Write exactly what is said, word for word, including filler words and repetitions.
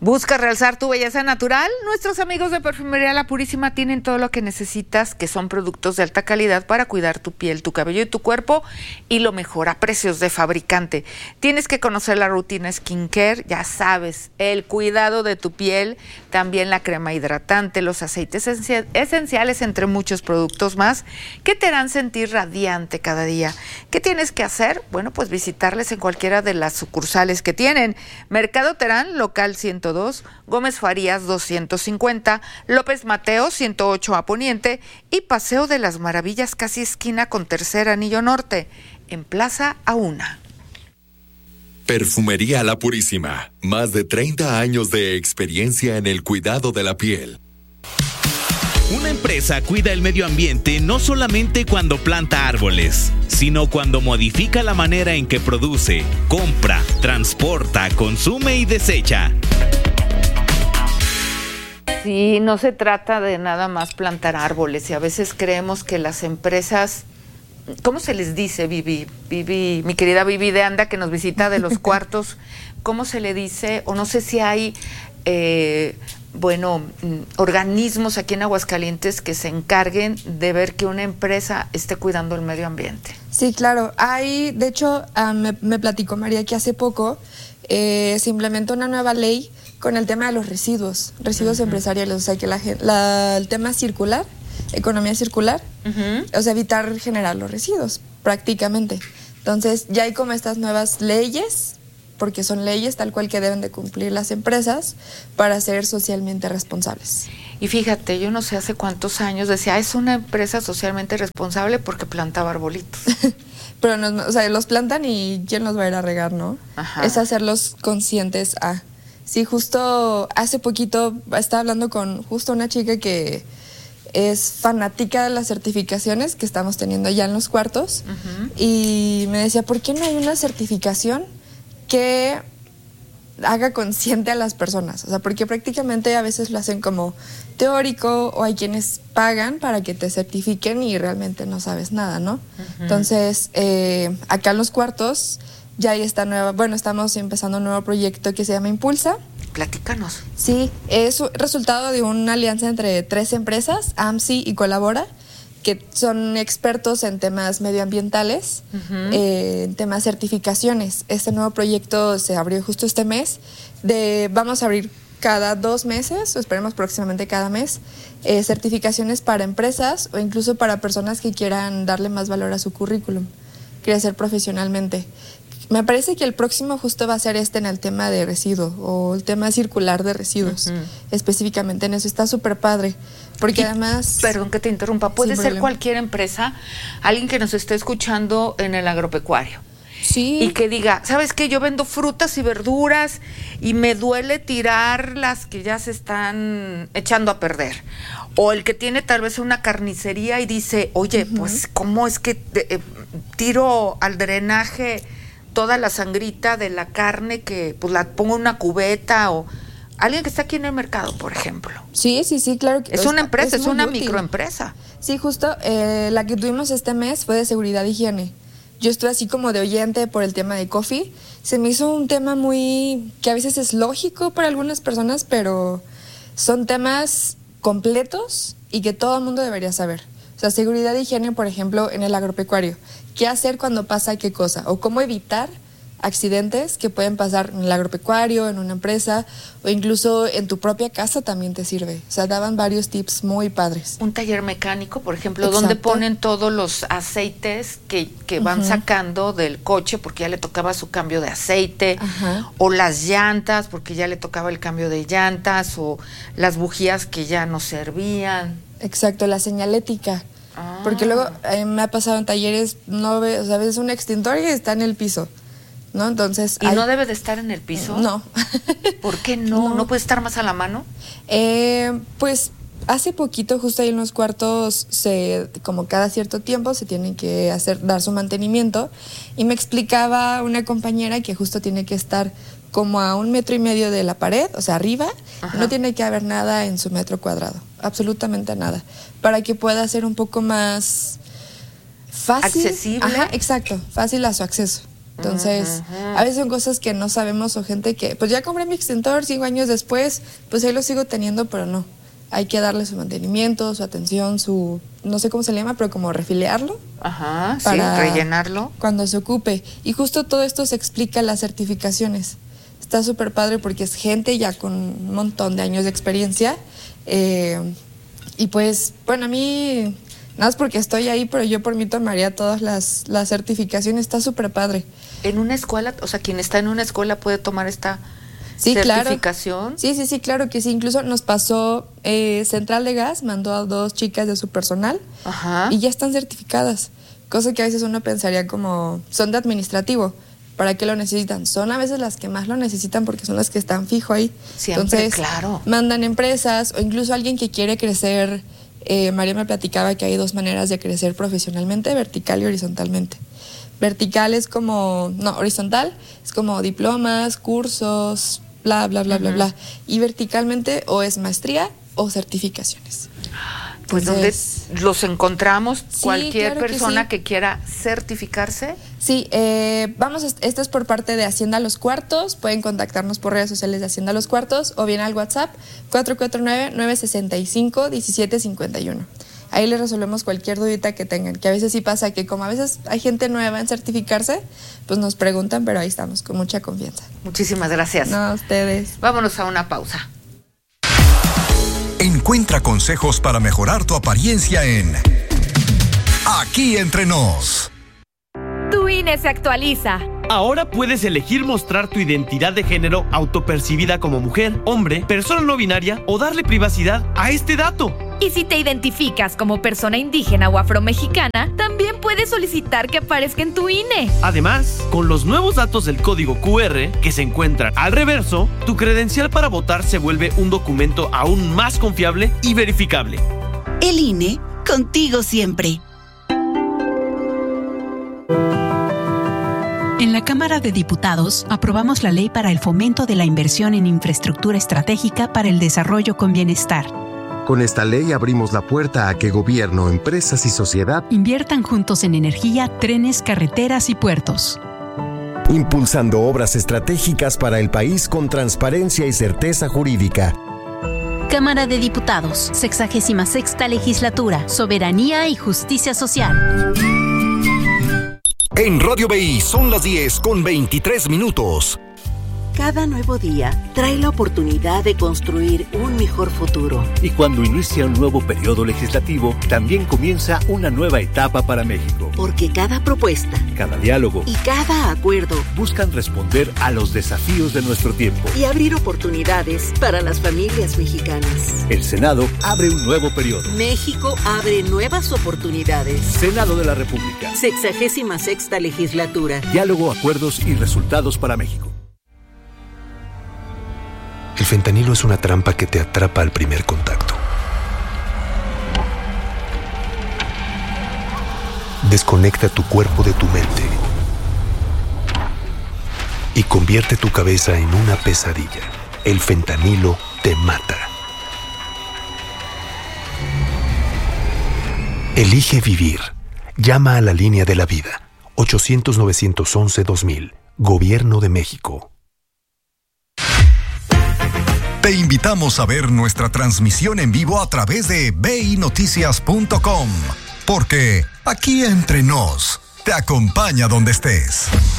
¿Buscas realzar tu belleza natural? Nuestros amigos de Perfumería La Purísima tienen todo lo que necesitas, que son productos de alta calidad para cuidar tu piel, tu cabello y tu cuerpo, y lo mejor a precios de fabricante. Tienes que conocer la rutina skincare, ya sabes, el cuidado de tu piel, también la crema hidratante, los aceites esenciales, entre muchos productos más que te harán sentir radiante cada día. ¿Qué tienes que hacer? Bueno, pues visitarles en cualquiera de las sucursales que tienen. Mercado Terán, local ciento dos, Gómez Farías doscientos cincuenta, López Mateo ciento ocho a Poniente y Paseo de las Maravillas, casi esquina con Tercer Anillo Norte, en Plaza Auna. Perfumería La Purísima, más de treinta años de experiencia en el cuidado de la piel. Una empresa cuida el medio ambiente no solamente cuando planta árboles, sino cuando modifica la manera en que produce, compra, transporta, consume y desecha. Sí, no se trata de nada más plantar árboles, y a veces creemos que las empresas, ¿cómo se les dice, Vivi? Vivi, mi querida Vivi de Anda, que nos visita de los cuartos, ¿cómo se le dice? O no sé si hay, eh, bueno, organismos aquí en Aguascalientes que se encarguen de ver que una empresa esté cuidando el medio ambiente. Sí, claro. Hay, de hecho, uh, me, me platicó María que hace poco eh, se implementó una nueva ley con el tema de los residuos, residuos uh-huh. empresariales, o sea, que la, la, el tema circular, economía circular, uh-huh. o sea, evitar generar los residuos, prácticamente. Entonces, ya hay como estas nuevas leyes, porque son leyes tal cual que deben de cumplir las empresas para ser socialmente responsables. Y fíjate, yo no sé hace cuántos años decía, es una empresa socialmente responsable porque plantaba arbolitos. Pero, no, o sea, los plantan y ¿quién los va a ir a regar, no? Ajá. Es hacerlos conscientes a... Sí, justo hace poquito estaba hablando con justo una chica que es fanática de las certificaciones que estamos teniendo ya en los cuartos, uh-huh. y me decía, ¿por qué no hay una certificación que haga consciente a las personas? O sea, porque prácticamente a veces lo hacen como teórico, o hay quienes pagan para que te certifiquen y realmente no sabes nada, ¿no? Uh-huh. Entonces, eh, acá en los cuartos ya hay esta nueva, bueno, estamos empezando un nuevo proyecto que se llama Impulsa. Platícanos. Sí, es resultado de una alianza entre tres empresas, AMSI y Colabora, que son expertos en temas medioambientales, uh-huh. eh, en temas certificaciones. Este nuevo proyecto se abrió justo este mes. De, vamos a abrir cada dos meses, o esperemos próximamente cada mes, eh, certificaciones para empresas o incluso para personas que quieran darle más valor a su currículum, crecer profesionalmente. Me parece que el próximo justo va a ser este en el tema de residuos o el tema circular de residuos, uh-huh. específicamente en eso. Está súper padre, porque y, además... Perdón que te interrumpa, puede ser problema. Cualquier empresa, alguien que nos esté escuchando en el agropecuario. Sí. Y que diga, ¿sabes qué? Yo vendo frutas y verduras y me duele tirar las que ya se están echando a perder. O el que tiene tal vez una carnicería y dice, oye, uh-huh. pues, ¿cómo es que eh, tiro al drenaje toda la sangrita de la carne, que pues la pongo en una cubeta? O alguien que está aquí en el mercado, por ejemplo. Sí, sí, sí, claro. Que es, es una empresa, es, es una útil. microempresa. Sí, justo, eh, la que tuvimos este mes fue de seguridad e higiene. Yo estuve así como de oyente por el tema de coffee. Se me hizo un tema muy, que a veces es lógico para algunas personas, pero son temas completos y que todo el mundo debería saber. O sea, seguridad e higiene, por ejemplo, en el agropecuario. ¿Qué hacer cuando pasa qué cosa? O cómo evitar accidentes que pueden pasar en el agropecuario, en una empresa, o incluso en tu propia casa también te sirve. O sea, daban varios tips muy padres. Un taller mecánico, por ejemplo, Exacto. donde ponen todos los aceites que, que van uh-huh. sacando del coche porque ya le tocaba su cambio de aceite, uh-huh. o las llantas porque ya le tocaba el cambio de llantas, o las bujías que ya no servían. Exacto, la señalética. Ah. Porque luego eh, me ha pasado en talleres, no ves, o sea, ves un extintor y está en el piso, ¿no? Entonces, ¿y hay... no debe de estar en el piso? No. ¿Por qué no? no? ¿No puede estar más a la mano? Eh, pues hace poquito, justo ahí en los cuartos, se, como cada cierto tiempo se tiene que hacer, dar su mantenimiento, y me explicaba una compañera que justo tiene que estar como a un metro y medio de la pared, o sea, arriba, no tiene que haber nada en su metro cuadrado, absolutamente nada, para que pueda ser un poco más fácil. ¿Accesible? Ajá, exacto, fácil a su acceso. Entonces, uh-huh. a veces son cosas que no sabemos o gente que, pues ya compré mi extintor cinco años después, pues ahí lo sigo teniendo, pero no. Hay que darle su mantenimiento, su atención, su, no sé cómo se le llama, pero como refilearlo. Ajá, para sí, rellenarlo. Cuando se ocupe. Y justo todo esto se explica en las certificaciones. Está súper padre porque es gente ya con un montón de años de experiencia. Eh, y pues, bueno, a mí, nada más porque estoy ahí, pero yo por mí tomaría todas las, las certificaciones. Está súper padre. En una escuela, o sea, quien está en una escuela puede tomar esta... Sí, certificación. Claro. Sí, sí, sí, claro que sí. Incluso nos pasó eh, Central de Gas, mandó a dos chicas de su personal. Ajá. Y ya están certificadas. Cosa que a veces uno pensaría como, son de administrativo. ¿Para qué lo necesitan? Son a veces las que más lo necesitan porque son las que están fijo ahí. Siempre, entonces, claro. Mandan empresas o incluso alguien que quiere crecer. Eh, María me platicaba que hay dos maneras de crecer profesionalmente, vertical y horizontalmente. Vertical es como, no, horizontal es como diplomas, cursos, bla, bla, bla, uh-huh. bla, bla. Y verticalmente o es maestría o certificaciones. Pues Entonces, ¿dónde los encontramos? Sí, Cualquier claro persona que, que sí. quiera certificarse. Sí, eh, vamos, esto es por parte de Hacienda Los Cuartos. Pueden contactarnos por redes sociales de Hacienda Los Cuartos o bien al WhatsApp cuatro cuatro nueve, nueve seis cinco, uno siete cinco uno. Ahí les resolvemos cualquier dudita que tengan, que a veces sí pasa que como a veces hay gente nueva en certificarse, pues nos preguntan, pero ahí estamos, con mucha confianza. Muchísimas gracias. No, a ustedes. Vámonos a una pausa. Encuentra consejos para mejorar tu apariencia en Aquí Entre Nos. Tu I N E se actualiza. Ahora puedes elegir mostrar tu identidad de género autopercibida como mujer, hombre, persona no binaria o darle privacidad a este dato. Y si te identificas como persona indígena o afromexicana, también puedes solicitar que aparezca en tu I N E. Además, con los nuevos datos del código cu erre que se encuentran al reverso, tu credencial para votar se vuelve un documento aún más confiable y verificable. El I N E, contigo siempre. En la Cámara de Diputados aprobamos la Ley para el Fomento de la Inversión en Infraestructura Estratégica para el Desarrollo con Bienestar. Con esta ley abrimos la puerta a que gobierno, empresas y sociedad inviertan juntos en energía, trenes, carreteras y puertos. Impulsando obras estratégicas para el país con transparencia y certeza jurídica. Cámara de Diputados, sexagésima sexta legislatura, soberanía y justicia social. En Radio B I son las diez con veintitrés minutos. Cada nuevo día trae la oportunidad de construir un mejor futuro. Y cuando inicia un nuevo periodo legislativo, también comienza una nueva etapa para México. Porque cada propuesta, cada diálogo y cada acuerdo buscan responder a los desafíos de nuestro tiempo y abrir oportunidades para las familias mexicanas. El Senado abre un nuevo periodo. México abre nuevas oportunidades. Senado de la República. Sexagésima sexta legislatura. Diálogo, acuerdos y resultados para México. El fentanilo es una trampa que te atrapa al primer contacto. Desconecta tu cuerpo de tu mente y convierte tu cabeza en una pesadilla. El fentanilo te mata. Elige vivir. Llama a la línea de la vida. ochocientos, novecientos once, dos mil. Gobierno de México. Te invitamos a ver nuestra transmisión en vivo a través de b i noticias punto com, porque Aquí Entre Nos te acompaña donde estés.